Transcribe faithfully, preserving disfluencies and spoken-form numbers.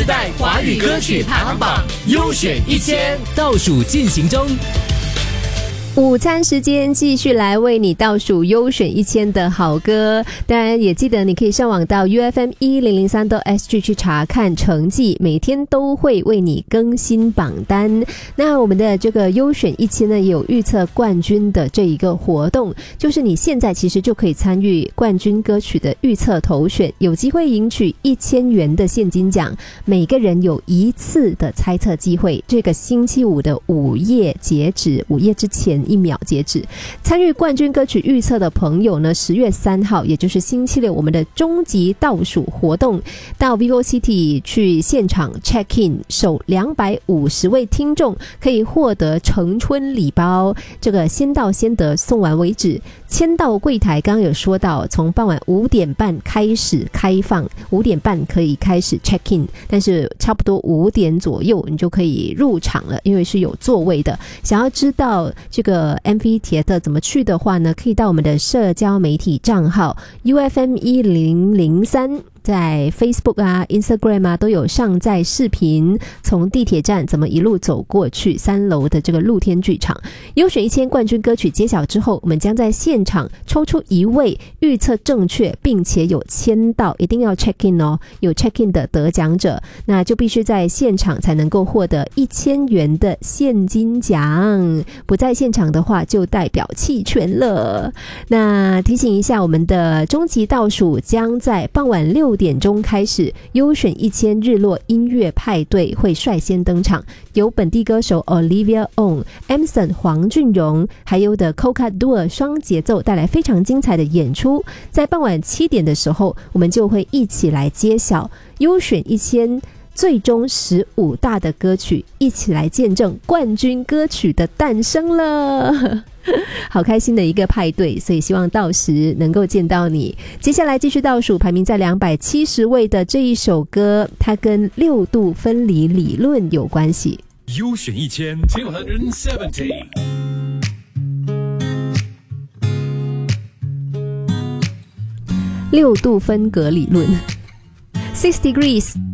代华语歌曲排行榜优选一千倒数进行中。 午餐时间继续来为你倒数优选一千的好歌，当然也记得你可以上网到 U F M 一零零三 S G 去查看成绩，每天都会为你更新榜单。那我们的这个优选一千呢，也有预测冠军的这一个活动，就是你现在其实就可以参与冠军歌曲的预测投选，有机会赢取一千元的现金奖，每个人有一次的猜测机会。这个星期五的午夜截止，午夜之前一秒截止。参与冠军歌曲预测的朋友呢，十月三号也就是星期六，我们的终极倒数活动，到 VivoCity 去现场 check in， 首两百五十位听众可以获得成春礼包，这个先到先得，送完为止。签到柜台刚刚有说到，从傍晚五点半开始开放，五点半可以开始 check in， 但是差不多五点左右你就可以入场了，因为是有座位的。想要知道这个 M V Theater 怎么去的话呢，可以到我们的社交媒体账号 U F M 一零零三，在 Facebook 啊 Instagram 啊都有上载视频，从地铁站怎么一路走过去三楼的这个露天剧场。优选一千冠军歌曲揭晓之后，我们将在现场抽出一位预测正确并且有签到，一定要 check in 哦，有 check in 的得奖者，那就必须在现场才能够获得一千元的现金奖，不在现场的话就代表弃权了。那提醒一下，我们的终极倒数将在傍晚六点钟开始，优选一千日落音乐派对会率先登场，由本地歌手 Olivia On、Emerson 黄俊荣还有的 Coca Duo 双节奏带来非常精彩的演出。在傍晚七点的时候，我们就会一起来揭晓优选一千最终十五大的歌曲，一起来见证冠军歌曲的诞生了。好开心的一个派对，所以希望到时能够见到你。接下来继续倒数，排名在两百七十位的这一首歌，它跟六度分离理论有关系。 优选一千 two seventy， 六度分隔理论 Six Degrees